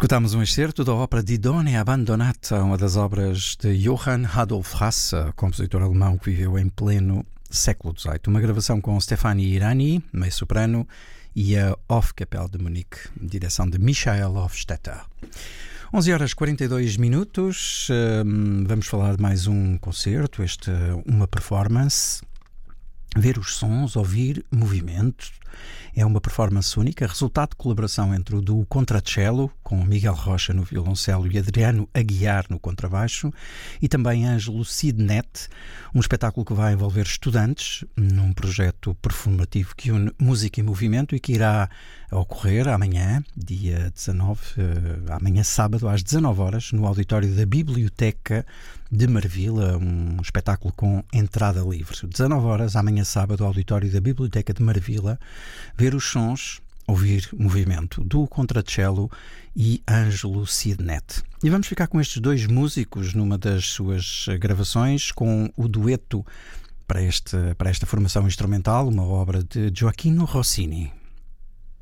Escutámos um excerto da ópera Didone Abbandonata, uma das obras de Johann Adolf Hasse, compositor alemão que viveu em pleno século XVIII. Uma gravação com Stefanie Irani, meio-soprano, e a Hofkapelle de Munique, direção de Michael Hofstetter. 11 horas 42 minutos, vamos falar de mais um concerto, uma performance. Ver os sons, ouvir movimentos. É uma performance única, resultado de colaboração entre o duo Contracello, com Miguel Rocha no violoncelo e Adriano Aguiar no contrabaixo, e também Ângelo Sidnet, um espetáculo que vai envolver estudantes num projeto performativo que une música e movimento e que irá ocorrer amanhã, dia 19, amanhã sábado, às 19 horas, no auditório da Biblioteca de Marvila, um espetáculo com entrada livre. 19 horas, amanhã sábado, auditório da Biblioteca de Marvila, ver os sons, ouvir movimento, do Contracello e Ângelo Sidnet. E vamos ficar com estes dois músicos numa das suas gravações, com o dueto para esta formação instrumental, uma obra de Gioachino Rossini.